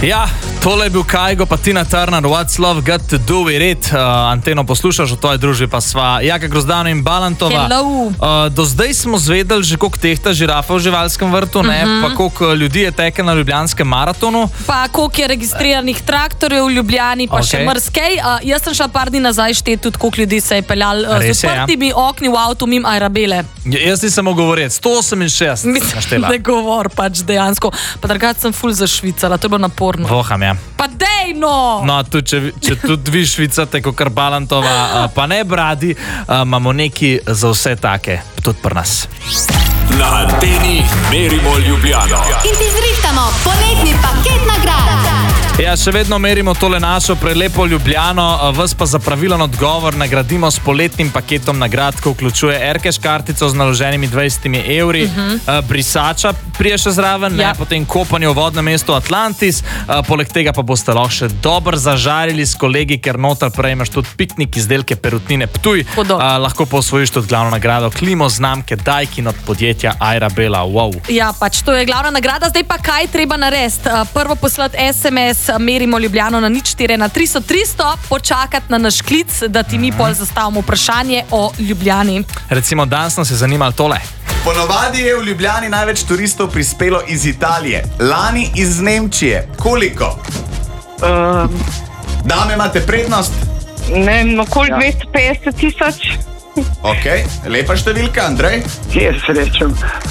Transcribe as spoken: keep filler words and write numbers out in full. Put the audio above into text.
Ja, tole je bil Kajgo, pa Tina Turner, What's Love Got To Do With It. Uh, Anteno poslušaš, v tvoji družbi pa sva Jaka Grozdano in Balantova. Hello. Uh, do zdaj smo zvedeli že, koliko tehta žirafa v živalskem vrtu, ne? Mhm. Pa koliko ljudi je tekel na Ljubljanskem maratonu. Pa koliko je registriranih traktorjev v Ljubljani, pa Okej. še mrskej. Uh, jaz sem šla par dni nazaj šteti tudi, koliko ljudi se je peljal uh, Res z je, ja. odprtimi okni v avtu mimo Arabele. Ja, jaz nisem mogel govoriti, sto oseminšestdeset Mislim, naštela. ne govor pač dejansko. Pa drugače sem ful zašvicala, to je bilo naporno. Voham, ja. Pa dej no! No, tudi, če, če tudi vi švicate, kot kar Balantova, uh, pa ne bradi, uh, imamo neki za vse take, tudi pri nas. Na anteni merimo Ljubljano. In ti zrihtamo poletni paket nagrad. Ja, še vedno merimo tole našo prelepo Ljubljano, vas pa za pravilen odgovor nagradimo s poletnim paketom nagrad, ko vključuje Erkeš kartico z naloženimi dvajsetimi evri, uh-huh. brisača prije še zraven, Ja. ne, potem kopanje v vodnem mestu Atlantis, uh, poleg tega pa boste lahko še dobro zažarili s kolegi, ker noter prejmeš tudi piknik izdelke Perutnine Ptuj. Hudo. Uh, lahko pa osvojiš tudi glavno nagrado klimo znamke Daikin od podjetja Arabela. Wow. Ja, pač to je glavna nagrada. Zdaj pa kaj treba narediti? Uh, Prvo poslati es em es merimo Ljubljano na nič štiri na tristo tristo, počakati na naš klic, da ti mi pol zastavimo vprašanje o Ljubljani. Recimo, danes nas je zanimalo tole. Ponovadi je v Ljubljani največ turistov prispelo iz Italije, lani iz Nemčije. Koliko? Uh, Dame, imate prednost? ne vem, okoli dvesto petdeset tisoč. Ok, lepa številka, Andrej. Jaz rečem